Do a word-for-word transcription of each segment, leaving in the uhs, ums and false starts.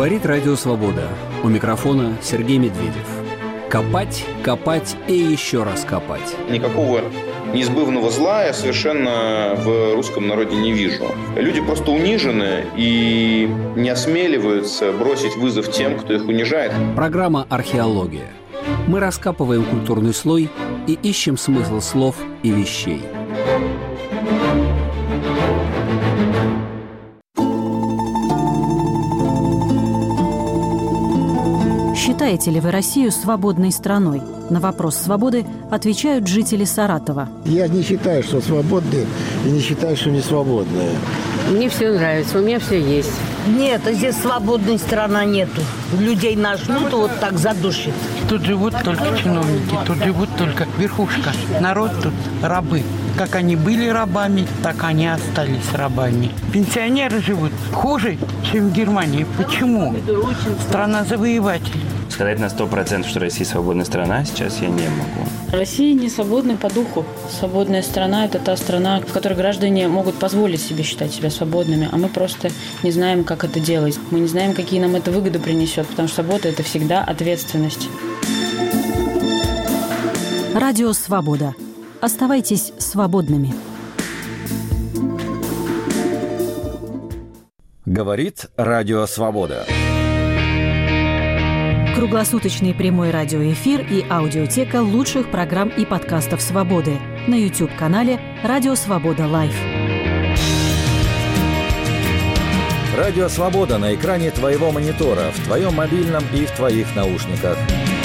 Говорит Радио Свобода. У микрофона Сергей Медведев. Копать, копать и еще раз копать. Никакого неизбывного зла я совершенно в русском народе не вижу. Люди просто унижены и не осмеливаются бросить вызов тем, кто их унижает. Программа «Археология». Мы раскапываем культурный слой и ищем смысл слов и вещей. Считаете ли вы Россию свободной страной? На вопрос свободы отвечают жители Саратова. Я не считаю, что свободные, и не считаю, что не свободные. Мне все нравится, у меня все есть. Нет, здесь свободной страны нету. Людей нажмут, вот так задушит. Тут живут только чиновники, тут живут только верхушка. Народ тут рабы. Как они были рабами, так они остались рабами. Пенсионеры живут хуже, чем в Германии. Почему? Страна завоевателей. Сказать на сто процентов, что Россия свободная страна, сейчас я не могу. Россия не свободна по духу. Свободная страна – это та страна, в которой граждане могут позволить себе считать себя свободными, а мы просто не знаем, как это делать. Мы не знаем, какие нам это выгоды принесет, потому что свобода – это всегда ответственность. Радио «Свобода». Оставайтесь свободными. Говорит Радио Свобода. Круглосуточный прямой радиоэфир и аудиотека лучших программ и подкастов «Свободы» на YouTube-канале «Радио Свобода Лайв». Радио Свобода на экране твоего монитора, в твоем мобильном и в твоих наушниках.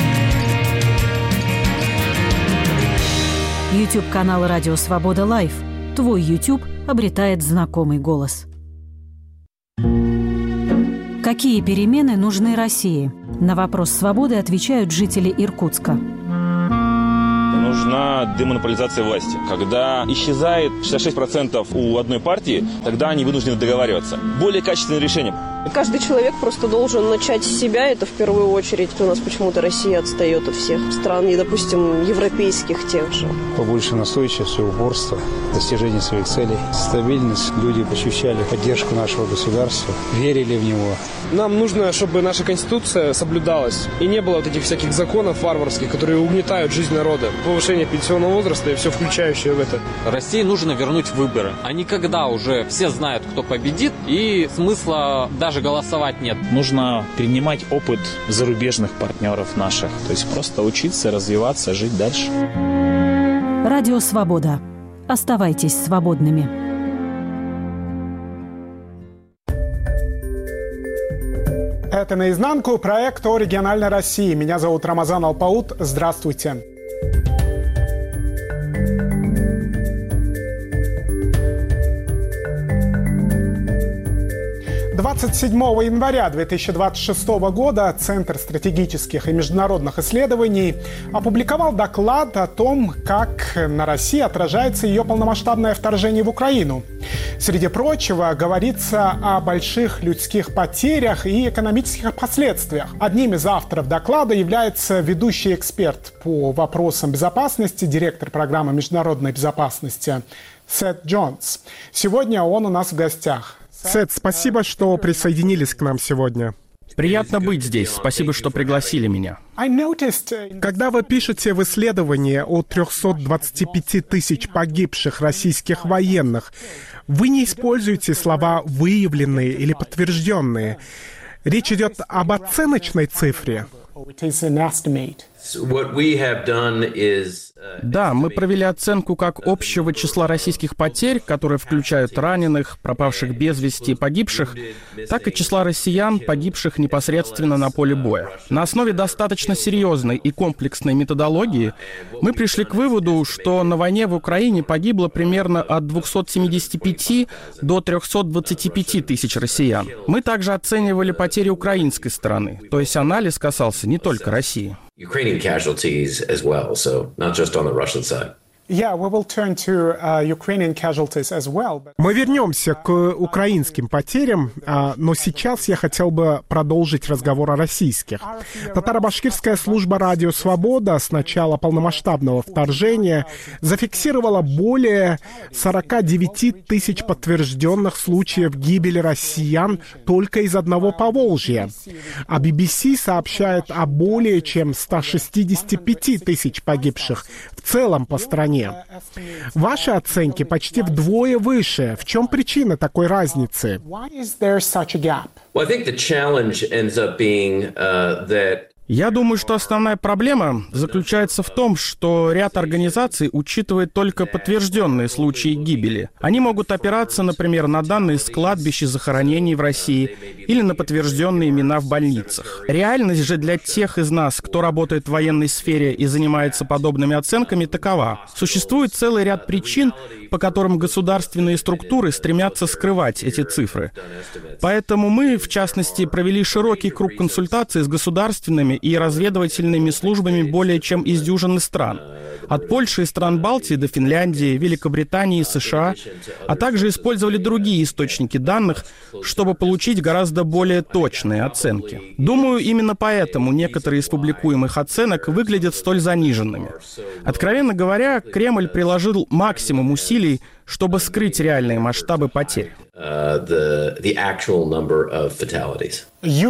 YouTube-канал «Радио Свобода Лайв». Твой YouTube обретает знакомый голос. Какие перемены нужны России? На вопрос свободы отвечают жители Иркутска. Нужна демонополизация власти. Когда исчезает шестьдесят шесть процентов у одной партии, тогда они вынуждены договариваться. Более качественное решение. Каждый человек просто должен начать с себя, это в первую очередь. У нас почему-то Россия отстает от всех стран, и, допустим, европейских тех же. Побольше настойчивости, упорства, достижения своих целей, стабильность. Люди ощущали поддержку нашего государства, верили в него. Нам нужно, чтобы наша Конституция соблюдалась, и не было вот этих всяких законов варварских, которые угнетают жизнь народа. Повышение пенсионного возраста и все включающее в это. России нужно вернуть выборы. А не когда уже все знают, кто победит, и смысла даже голосовать нет. Нужно перенимать опыт зарубежных партнеров наших. То есть просто учиться, развиваться, жить дальше. Радио «Свобода». Оставайтесь свободными. Это «Наизнанку» проект о региональной России. Меня зовут Рамазан Алпаут. Здравствуйте. двадцать седьмого января две тысячи двадцать шестого года Центр стратегических и международных исследований опубликовал доклад о том, как на России отражается ее полномасштабное вторжение в Украину. Среди прочего, говорится о больших людских потерях и экономических последствиях. Одним из авторов доклада является ведущий эксперт по вопросам безопасности, директор программы международной безопасности Сет Джонс. Сегодня он у нас в гостях. Сет, спасибо, что присоединились к нам сегодня. Приятно быть здесь. Спасибо, что пригласили меня. Когда вы пишете в исследовании о трехстах двадцати пяти тысяч погибших российских военных, вы не используете слова «выявленные» или «подтвержденные». Речь идет об оценочной цифре. Да, мы провели оценку как общего числа российских потерь, которые включают раненых, пропавших без вести, погибших, так и числа россиян, погибших непосредственно на поле боя. На основе достаточно серьезной и комплексной методологии мы пришли к выводу, что на войне в Украине погибло примерно от двухсот семидесяти пяти до трехсот двадцати пяти тысяч россиян. Мы также оценивали потери украинской стороны, то есть анализ касался не только России. Мы вернемся к украинским потерям, но сейчас я хотел бы продолжить разговор о российских. Татаро-башкирская служба «Радио Свобода» с начала полномасштабного вторжения зафиксировала более сорок девять тысяч подтвержденных случаев гибели россиян только из одного Поволжья. А би би си сообщает о более чем ста шестидесяти пяти тысяч погибших в целом по стране. Ваши оценки почти вдвое выше. В чем причина такой разницы? Я думаю, что основная проблема заключается в том, что ряд организаций учитывает только подтвержденные случаи гибели. Они могут опираться, например, на данные с кладбищ и захоронений в России или на подтвержденные имена в больницах. Реальность же для тех из нас, кто работает в военной сфере и занимается подобными оценками, такова. Существует целый ряд причин, по которым государственные структуры стремятся скрывать эти цифры. Поэтому мы, в частности, провели широкий круг консультаций с государственными и разведывательными службами более чем из дюжины стран. От Польши и стран Балтии до Финляндии, Великобритании и США, а также использовали другие источники данных, чтобы получить гораздо более точные оценки. Думаю, именно поэтому некоторые из публикуемых оценок выглядят столь заниженными. Откровенно говоря, Кремль приложил максимум усилий, чтобы скрыть реальные масштабы потерь. Uh, the, the actual number of fatalities.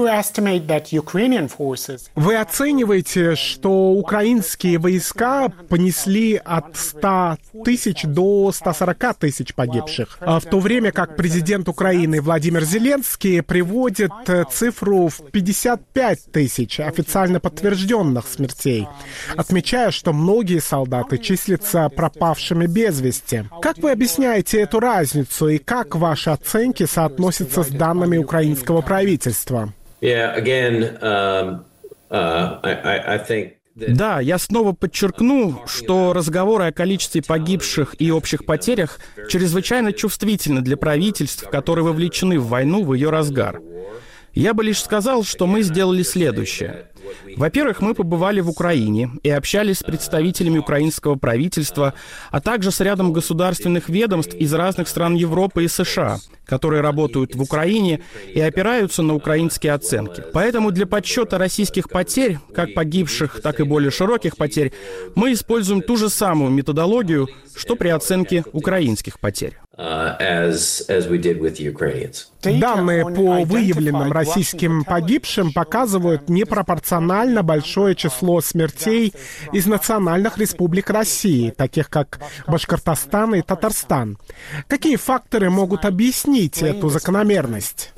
Вы оцениваете, что украинские войска понесли от ста тысяч до ста сорока тысяч погибших, в то время как президент Украины Владимир Зеленский приводит цифру в пятьдесят пять тысяч официально подтвержденных смертей, отмечая, что многие солдаты числятся пропавшими без вести. Как вы объясняете эту разницу и как ваши оценки соотносятся с данными украинского правительства? Yeah, again, um, uh, I, I think... Да, я снова подчеркну, что разговоры о количестве погибших и общих потерях чрезвычайно чувствительны для правительств, которые вовлечены в войну в ее разгар. Я бы лишь сказал, что мы сделали следующее. Во-первых, мы побывали в Украине и общались с представителями украинского правительства, а также с рядом государственных ведомств из разных стран Европы и США, которые работают в Украине и опираются на украинские оценки. Поэтому для подсчета российских потерь, как погибших, так и более широких потерь, мы используем ту же самую методологию, что при оценке украинских потерь. Данные по выявленным российским погибшим показывают непропорционально большое число смертей из национальных республик России, таких как Башкортостан и Татарстан. Какие факторы могут объяснить эту закономерность?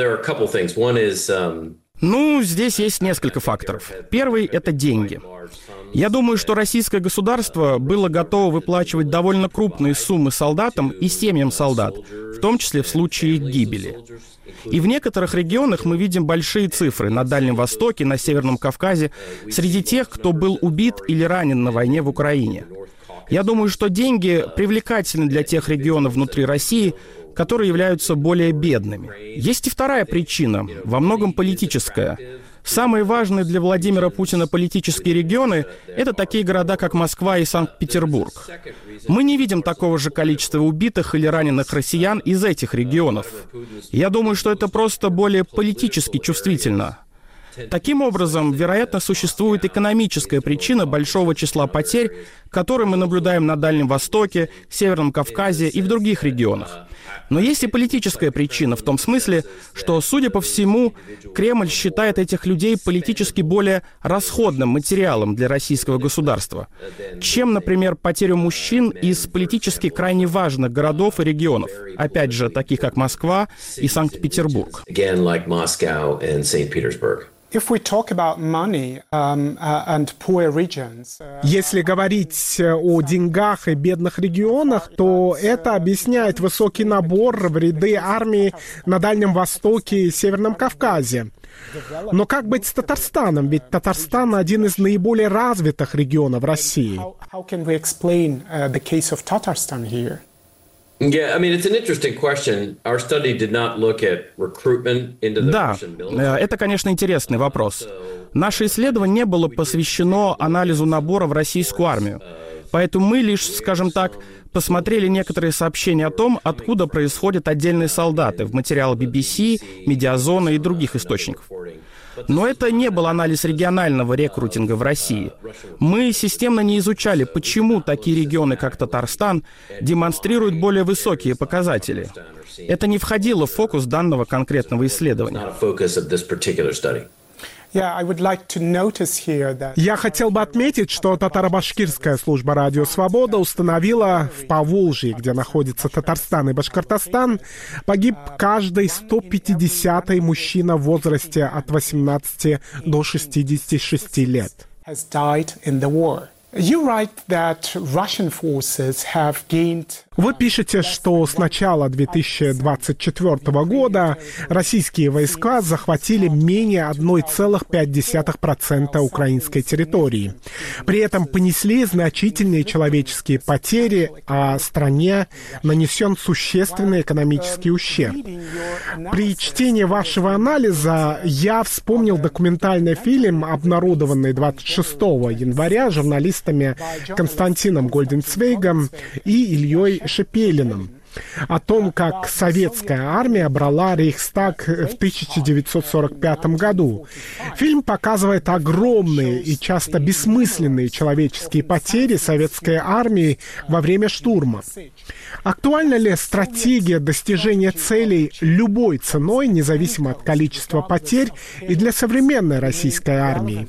Ну, здесь есть несколько факторов. Первый — это деньги. Я думаю, что российское государство было готово выплачивать довольно крупные суммы солдатам и семьям солдат, в том числе в случае их гибели. И в некоторых регионах мы видим большие цифры на Дальнем Востоке, на Северном Кавказе, среди тех, кто был убит или ранен на войне в Украине. Я думаю, что деньги привлекательны для тех регионов внутри России, которые являются более бедными. Есть и вторая причина, во многом политическая. Самые важные для Владимира Путина политические регионы — это такие города, как Москва и Санкт-Петербург. Мы не видим такого же количества убитых или раненых россиян из этих регионов. Я думаю, что это просто более политически чувствительно. Таким образом, вероятно, существует экономическая причина большого числа потерь, которые мы наблюдаем на Дальнем Востоке, Северном Кавказе и в других регионах. Но есть и политическая причина в том смысле, что, судя по всему, Кремль считает этих людей политически более расходным материалом для российского государства, чем, например, потерю мужчин из политически крайне важных городов и регионов, опять же, таких как Москва и Санкт-Петербург. Если говорить о деньгах и бедных регионах, то это объясняет высокий набор в ряды армии на Дальнем Востоке и Северном Кавказе. Но как быть с Татарстаном? Ведь Татарстан — один из наиболее развитых регионов России. Yeah, I mean, it's an interesting question. Our study did not look at recruitment into the Да, это, конечно, интересный вопрос. Наше исследование не было посвящено анализу набора в российскую армию. Поэтому мы лишь, скажем так, посмотрели некоторые сообщения о том, откуда происходят отдельные солдаты в материалах би би си, Медиазона и других источников. Но это не был анализ регионального рекрутинга в России. Мы системно не изучали, почему такие регионы, как Татарстан, демонстрируют более высокие показатели. Это не входило в фокус данного конкретного исследования. Я хотел бы отметить, что татаро-башкирская служба «Радио Свобода» установила в Поволжье, где находится Татарстан и Башкортостан, погиб каждый сто пятидесятый мужчина в возрасте от восемнадцати до шестидесяти шести лет. Вы пишете, что с начала две тысячи двадцать четвёртого года российские войска захватили менее одна целая пять десятых процента украинской территории. При этом понесли значительные человеческие потери, а стране нанесен существенный экономический ущерб. При чтении вашего анализа я вспомнил документальный фильм, обнародованный двадцать шестого января журналистами Константином Гольденцвейгом и Ильей Шепелиным о том, как советская армия брала Рейхстаг в тысяча девятьсот сорок пятом году. Фильм показывает огромные и часто бессмысленные человеческие потери советской армии во время штурма. Актуальна ли стратегия достижения целей любой ценой, независимо от количества потерь, и для современной российской армии?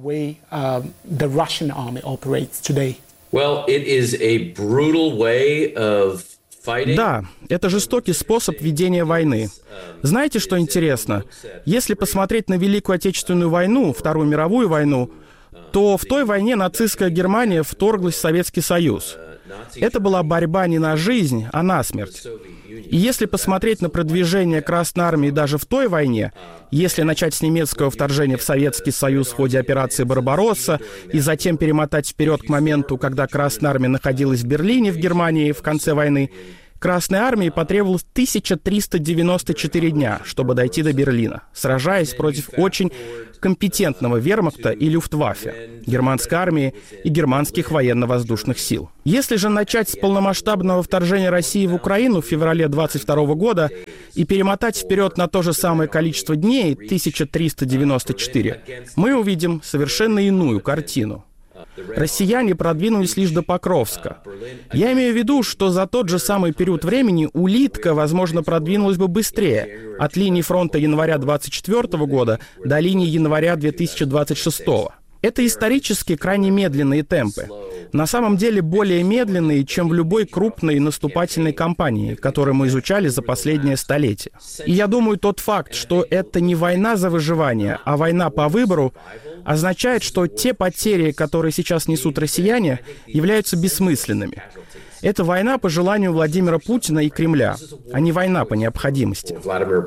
Well, it is a brutal way of fighting. Да, это жестокий способ ведения войны. Знаете, что интересно? Если посмотреть на Великую Отечественную войну, Вторую мировую войну, то в той войне нацистская Германия вторглась в Советский Союз. Это была борьба не на жизнь, а на смерть. И если посмотреть на продвижение Красной Армии даже в той войне, если начать с немецкого вторжения в Советский Союз в ходе операции «Барбаросса» и затем перемотать вперед к моменту, когда Красная Армия находилась в Берлине, в Германии, в конце войны, Красной Армии потребовалось тысяча триста девяносто четыре дня, чтобы дойти до Берлина, сражаясь против очень компетентного вермахта и люфтваффе, германской армии и германских военно-воздушных сил. Если же начать с полномасштабного вторжения России в Украину в феврале двадцать второго года и перемотать вперед на то же самое количество дней, тысяча триста девяносто четыре, мы увидим совершенно иную картину. Россияне продвинулись лишь до Покровска. Я имею в виду, что за тот же самый период времени улитка, возможно, продвинулась бы быстрее, от линии фронта января двадцать четвёртого года до линии января две тысячи двадцать шестого. Это исторически крайне медленные темпы. На самом деле более медленные, чем в любой крупной наступательной кампании, которую мы изучали за последнее столетие. И я думаю, тот факт, что это не война за выживание, а война по выбору, означает, что те потери, которые сейчас несут россияне, являются бессмысленными. Это война по желанию Владимира Путина и Кремля, а не война по необходимости.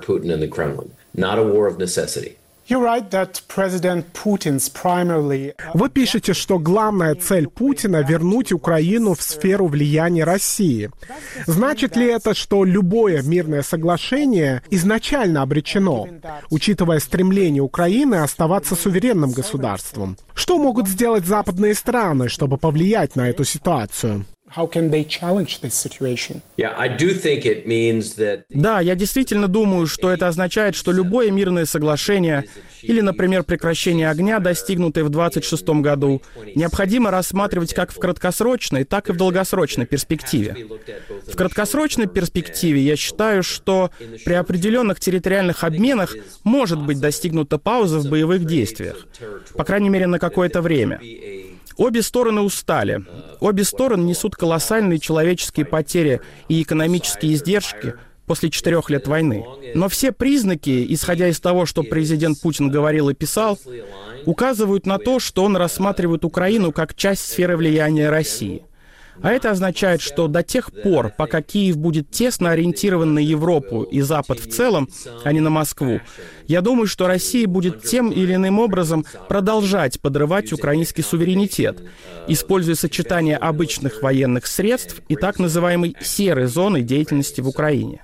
Вы пишете, что главная цель Путина — вернуть Украину в сферу влияния России. Значит ли это, что любое мирное соглашение изначально обречено, учитывая стремление Украины оставаться суверенным государством? Что могут сделать западные страны, чтобы повлиять на эту ситуацию? How can they challenge this situation? Yeah, I do think it means that... Да, я действительно думаю, что это означает, что любое мирное соглашение или, например, прекращение огня, достигнутое в двадцать шестом году, необходимо рассматривать как в краткосрочной, так и в долгосрочной перспективе. В краткосрочной перспективе я считаю, что при определенных территориальных обменах может быть достигнута пауза в боевых действиях, по крайней мере, на какое-то время. Обе стороны устали. Обе стороны несут колоссальные человеческие потери и экономические издержки после четырех лет войны. Но все признаки, исходя из того, что президент Путин говорил и писал, указывают на то, что он рассматривает Украину как часть сферы влияния России. А это означает, что до тех пор, пока Киев будет тесно ориентирован на Европу и Запад в целом, а не на Москву, я думаю, что Россия будет тем или иным образом продолжать подрывать украинский суверенитет, используя сочетание обычных военных средств и так называемой серой зоны деятельности в Украине.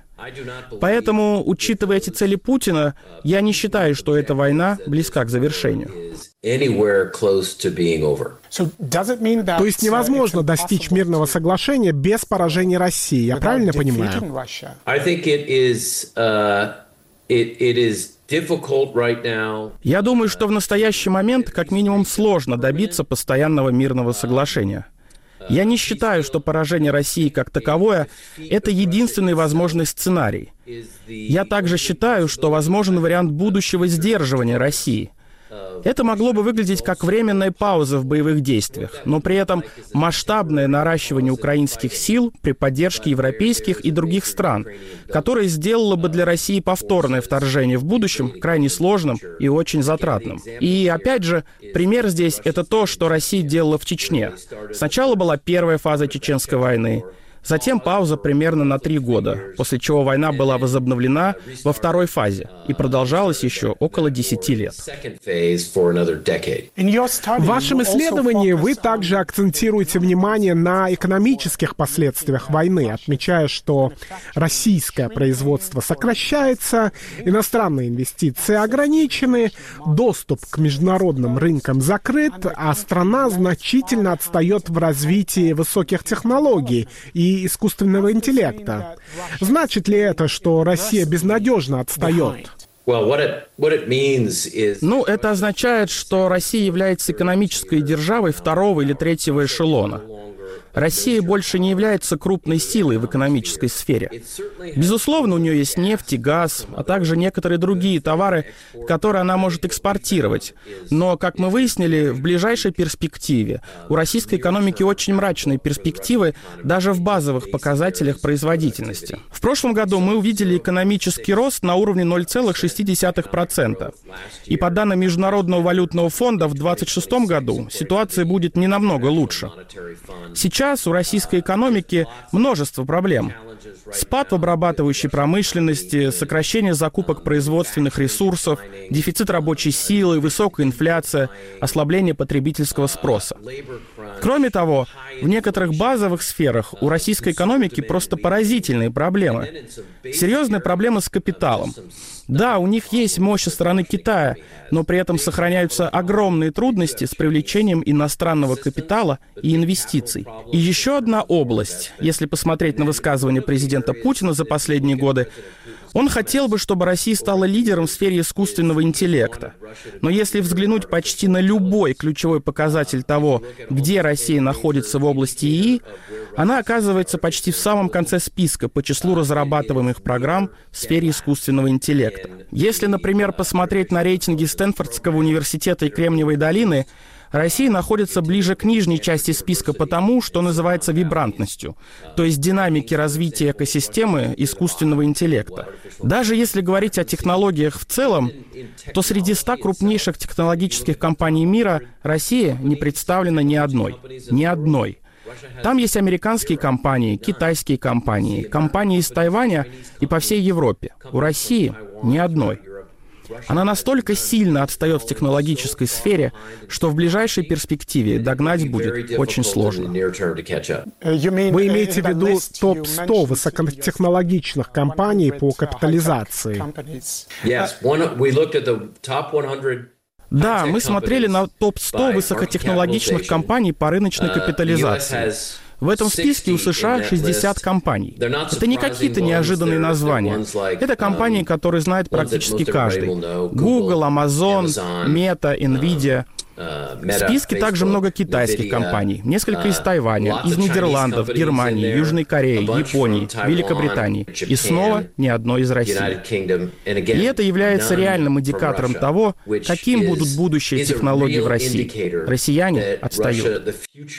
Поэтому, учитывая эти цели Путина, я не считаю, что эта война близка к завершению. anywhere close to being over. То есть невозможно достичь мирного соглашения без поражения России, я правильно понимаю? I think it is, uh, it, it is difficult right now. Я думаю, что в настоящий момент как минимум сложно добиться постоянного мирного соглашения. Я не считаю, что поражение России как таковое – это единственный возможный сценарий. Я также считаю, что возможен вариант будущего сдерживания России. Это могло бы выглядеть как временная пауза в боевых действиях, но при этом масштабное наращивание украинских сил при поддержке европейских и других стран, которое сделало бы для России повторное вторжение в будущем крайне сложным и очень затратным. И опять же, пример здесь — это то, что Россия делала в Чечне. Сначала была первая фаза Чеченской войны, затем пауза примерно на три года, после чего война была возобновлена во второй фазе и продолжалась еще около десяти лет. В вашем исследовании вы также акцентируете внимание на экономических последствиях войны, отмечая, что российское производство сокращается, иностранные инвестиции ограничены, доступ к международным рынкам закрыт, а страна значительно отстает в развитии высоких технологий и искусственного интеллекта. Значит ли это, что Россия безнадежно отстает? Ну, это означает, что Россия является экономической державой второго или третьего эшелона. Россия больше не является крупной силой в экономической сфере. Безусловно, у нее есть нефть и газ, а также некоторые другие товары, которые она может экспортировать. Но, как мы выяснили, в ближайшей перспективе у российской экономики очень мрачные перспективы даже в базовых показателях производительности. В прошлом году мы увидели экономический рост на уровне ноль целых шесть десятых процента. И по данным Международного валютного фонда в две тысячи двадцать шестом году ситуация будет не намного лучше. Сейчас у российской экономики множество проблем. Спад в обрабатывающей промышленности, сокращение закупок производственных ресурсов, дефицит рабочей силы, высокая инфляция, ослабление потребительского спроса. Кроме того, в некоторых базовых сферах у российской экономики просто поразительные проблемы. Серьезные проблемы с капиталом. Да, у них есть мощь со стороны Китая, но при этом сохраняются огромные трудности с привлечением иностранного капитала и инвестиций. И еще одна область, если посмотреть на высказывания президента Путина за последние годы, он хотел бы, чтобы Россия стала лидером в сфере искусственного интеллекта. Но если взглянуть почти на любой ключевой показатель того, где Россия находится в области ИИ, она оказывается почти в самом конце списка по числу разрабатываемых программ в сфере искусственного интеллекта. Если, например, посмотреть на рейтинги Стэнфордского университета и Кремниевой долины, Россия находится ближе к нижней части списка потому, что называется вибрантностью, то есть динамики развития экосистемы искусственного интеллекта. Даже если говорить о технологиях в целом, то среди ста крупнейших технологических компаний мира Россия не представлена ни одной. Ни одной. Там есть американские компании, китайские компании, компании из Тайваня и по всей Европе. У России ни одной. Она настолько сильно отстает в технологической сфере, что в ближайшей перспективе догнать будет очень сложно. Вы имеете в виду топ сто высокотехнологичных компаний по капитализации? Да, мы смотрели на топ сто высокотехнологичных компаний по рыночной капитализации. В этом списке у США шестьдесят компаний. Это не какие-то неожиданные названия. Это компании, которые знает практически каждый. Google, Amazon, Meta, Nvidia. В списке также много китайских компаний, несколько из Тайваня, из Нидерландов, Германии, Южной Кореи, Японии, Великобритании и снова ни одной из России. И это является реальным индикатором того, каким будут будущие технологии в России. Россияне отстают.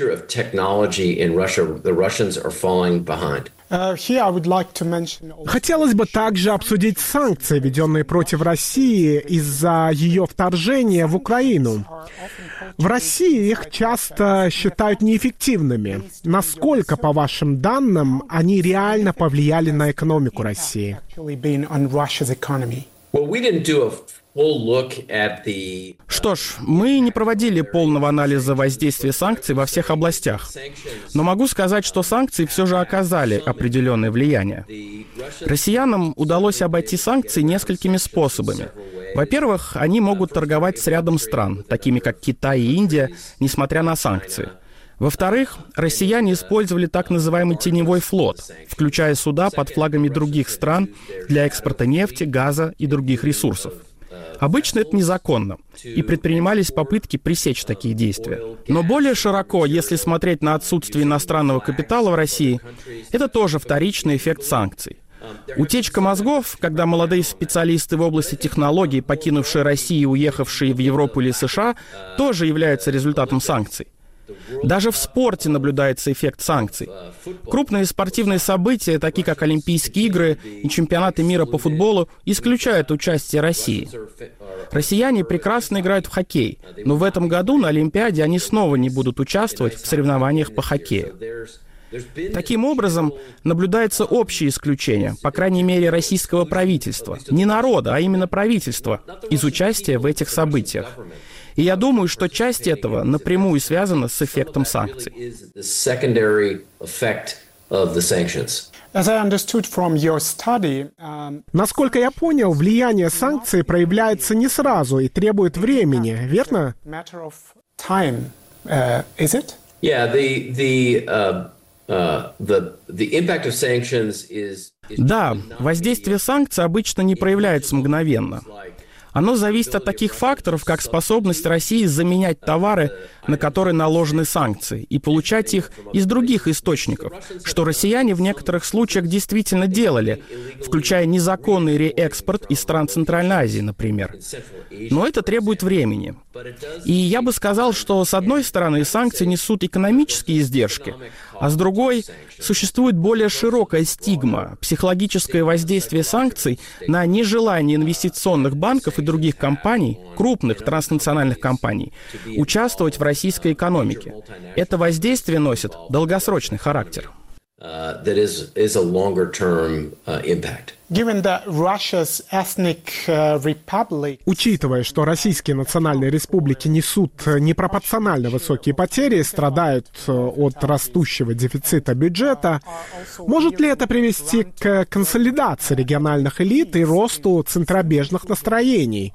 Хотелось бы также обсудить санкции, введенные против России из-за ее вторжения в Украину. В России их часто считают неэффективными. Насколько, по вашим данным, они реально повлияли на экономику России? Что ж, мы не проводили полного анализа воздействия санкций во всех областях. Но могу сказать, что санкции все же оказали определенное влияние. Россиянам удалось обойти санкции несколькими способами. Во-первых, они могут торговать с рядом стран, такими как Китай и Индия, несмотря на санкции. Во-вторых, россияне использовали так называемый теневой флот, включая суда под флагами других стран для экспорта нефти, газа и других ресурсов. Обычно это незаконно, и предпринимались попытки пресечь такие действия. Но более широко, если смотреть на отсутствие иностранного капитала в России, это тоже вторичный эффект санкций. Утечка мозгов, когда молодые специалисты в области технологий, покинувшие Россию и уехавшие в Европу или США, тоже является результатом санкций. Даже в спорте наблюдается эффект санкций. Крупные спортивные события, такие как Олимпийские игры и чемпионаты мира по футболу, исключают участие России. Россияне прекрасно играют в хоккей, но в этом году на Олимпиаде они снова не будут участвовать в соревнованиях по хоккею. Таким образом, наблюдается общее исключение, по крайней мере, российского правительства, не народа, а именно правительства, из участия в этих событиях. И я думаю, что часть этого напрямую связана с эффектом санкций. Насколько я понял, влияние санкций проявляется не сразу и требует времени, верно? Да, воздействие санкций обычно не проявляется мгновенно. Оно зависит от таких факторов, как способность России заменять товары, на которые наложены санкции, и получать их из других источников, что россияне в некоторых случаях действительно делали, включая незаконный реэкспорт из стран Центральной Азии, например. Но это требует времени. И я бы сказал, что с одной стороны санкции несут экономические издержки, а с другой существует более широкая стигма, психологическое воздействие санкций на нежелание инвестиционных банков и других компаний, крупных транснациональных компаний, участвовать в российской экономике. Это воздействие носит долгосрочный характер. Учитывая, что российские национальные республики несут непропорционально высокие потери, страдают от растущего дефицита бюджета, может ли это привести к консолидации региональных элит и росту центробежных настроений?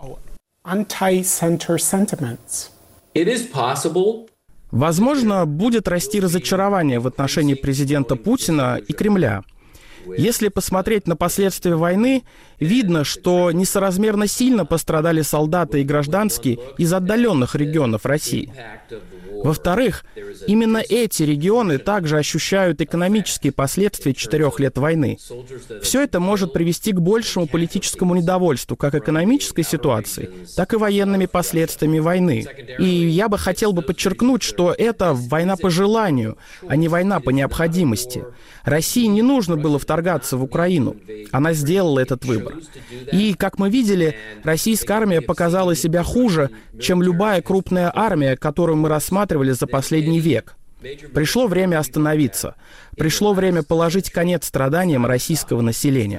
Возможно, будет расти разочарование в отношении президента Путина и Кремля. Если посмотреть на последствия войны, видно, что несоразмерно сильно пострадали солдаты и гражданские из отдаленных регионов России. Во-вторых, именно эти регионы также ощущают экономические последствия четырех лет войны. Все это может привести к большему политическому недовольству как экономической ситуацией, так и военными последствиями войны. И я бы хотел бы подчеркнуть, что это война по желанию, а не война по необходимости. России не нужно было вторгаться в Украину. Она сделала этот выбор. И, как мы видели, российская армия показала себя хуже, чем любая крупная армия, которую мы рассматривали за последний век. Пришло время остановиться. Пришло время положить конец страданиям российского населения.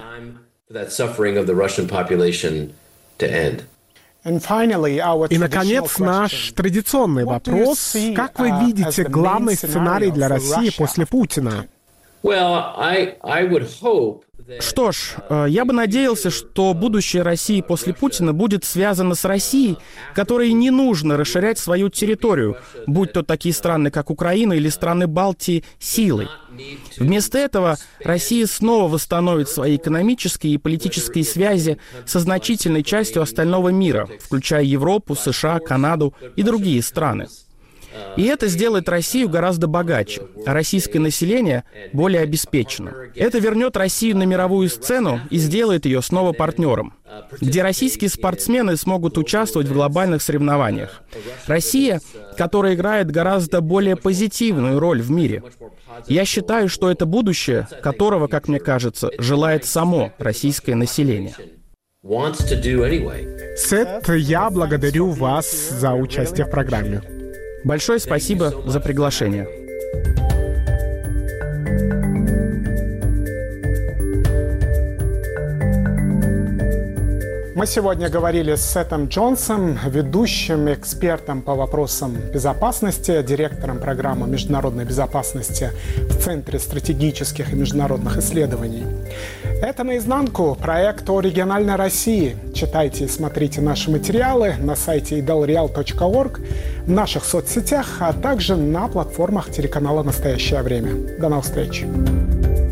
И, наконец, наш традиционный вопрос. Как вы видите главный сценарий для России после Путина? Что ж, я бы надеялся, что будущее России после Путина будет связано с Россией, которой не нужно расширять свою территорию, будь то такие страны, как Украина или страны Балтии, силой. Вместо этого Россия снова восстановит свои экономические и политические связи со значительной частью остального мира, включая Европу, США, Канаду и другие страны. И это сделает Россию гораздо богаче, а российское население более обеспечено. Это вернет Россию на мировую сцену и сделает ее снова партнером, где российские спортсмены смогут участвовать в глобальных соревнованиях. Россия, которая играет гораздо более позитивную роль в мире. Я считаю, что это будущее, которого, как мне кажется, желает само российское население. Сет, я благодарю вас за участие в программе. Большое спасибо за приглашение. Мы сегодня говорили с Сетом Джонсом, ведущим экспертом по вопросам безопасности, директором программы международной безопасности в Центре стратегических и международных исследований. Это «Наизнанку» — проект о региональной России. Читайте и смотрите наши материалы на сайте идалреал точка орг, в наших соцсетях, а также на платформах телеканала «Настоящее время». До новых встреч!